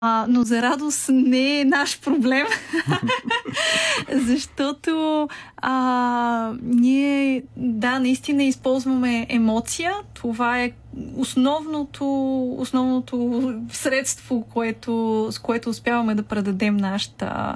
Но за радост не е наш проблем, защото ние, да, наистина използваме емоция. Това е основното средство, с което успяваме да предадем нашето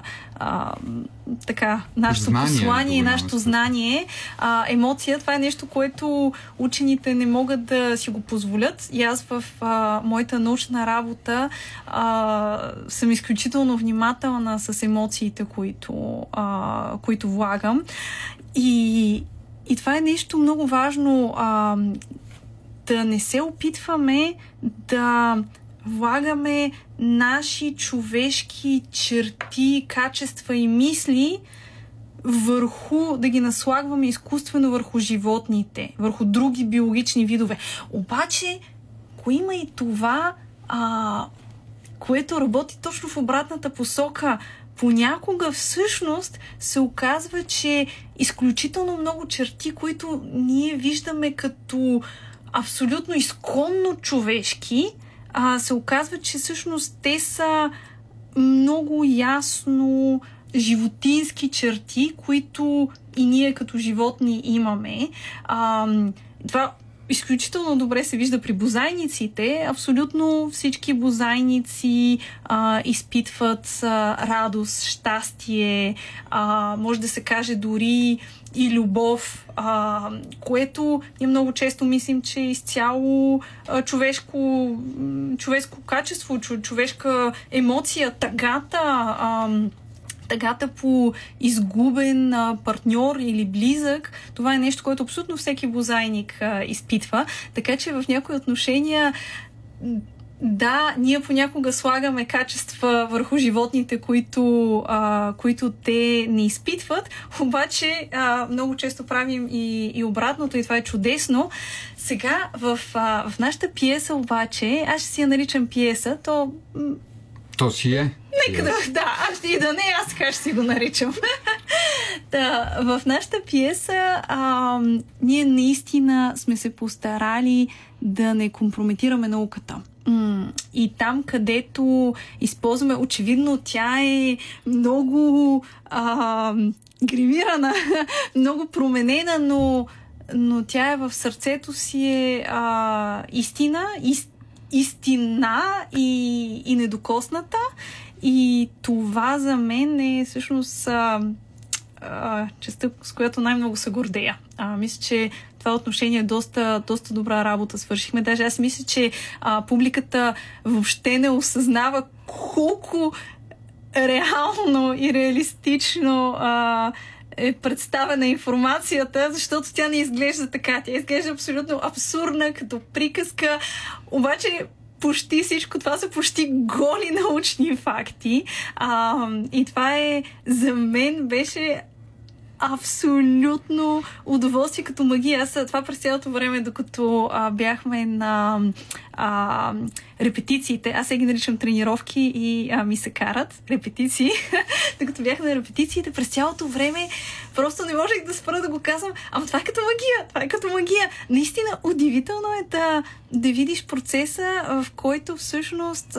послание, нашето знание. Емоция, това е нещо, което учените не могат да си го позволят. И аз в моята научна работа съм изключително внимателна с емоциите, които влагам. И това е нещо много важно, да не се опитваме да влагаме наши човешки черти, качества и мисли да ги наслагваме изкуствено върху животните, върху други биологични видове. Обаче, ако има и това, което работи точно в обратната посока, понякога всъщност се оказва, че изключително много черти, които ние виждаме като абсолютно изконно човешки, се оказва, че всъщност те са много ясно животински черти, които и ние като животни имаме. Това изключително добре се вижда при бозайниците. Абсолютно всички бозайници изпитват радост, щастие, може да се каже дори и любов, което ние много често мислим, че е изцяло човешко качество, човешка емоция, тъгата по изгубен партньор или близък. Това е нещо, което абсолютно всеки бозайник изпитва. Така че в някои отношения да, ние понякога слагаме качества върху животните, които те не изпитват, обаче много често правим и обратното, и това е чудесно. Сега в нашата пиеса обаче, аз ще си я наричам пиеса, то си е. Нека аз ще и да не, аз така ще си го наричам. В нашата пиеса ние наистина сме се постарали да не компрометираме науката. И там, където използваме, очевидно тя е много гримирана, много променена, но тя е в сърцето си истина и недокосната. И това за мен е всъщност частта, с която най-много се гордея. Мисля, че това отношение е доста добра работа свършихме. Даже аз мисля, че публиката въобще не осъзнава колко реално и реалистично е представена информацията, защото тя не изглежда така. Тя изглежда абсолютно абсурдна, като приказка. Обаче почти всичко това са почти голи научни факти. И това за мен беше абсолютно удоволствие като магия. Аз това през цялото време, докато бяхме на репетициите, аз сега ги наричам тренировки и ми се карат репетиции, докато бях на репетициите, през цялото време просто не можех да спра да го казвам, това е като магия. Наистина удивително е да видиш процеса, в който всъщност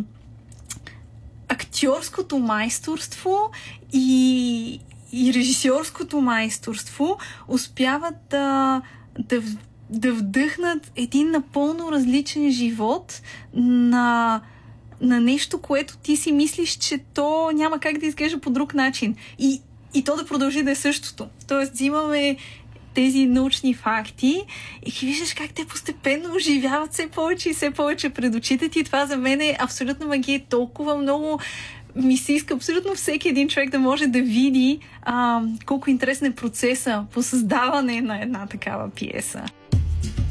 актьорското майсторство и режисьорското майсторство успяват да вдъхнат един напълно различен живот на нещо, което ти си мислиш, че то няма как да изглежда по друг начин. И то да продължи да е същото. Тоест, взимаме тези научни факти и ги виждаш как те постепенно оживяват все повече и все повече пред очите ти. Това за мен е абсолютно магия. Толкова много ми се иска абсолютно всеки един човек да може да види колко интересен е процеса по създаване на една такава пиеса.